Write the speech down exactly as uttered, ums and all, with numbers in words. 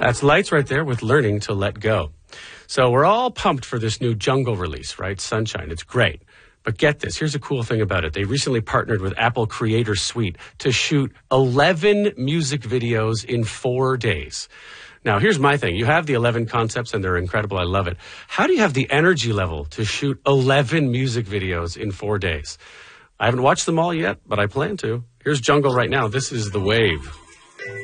That's Lights right there with Learning to Let Go. So we're all pumped for this new Jungle release, right? Sunshine. It's great. But get this. Here's a cool thing about it. They recently partnered with Apple Creator Suite to shoot eleven music videos in four days. Now, here's my thing. You have the eleven concepts, and they're incredible. I love it. How do you have the energy level to shoot eleven music videos in four days? I haven't watched them all yet, but I plan to. Here's Jungle right now. This is The Wave.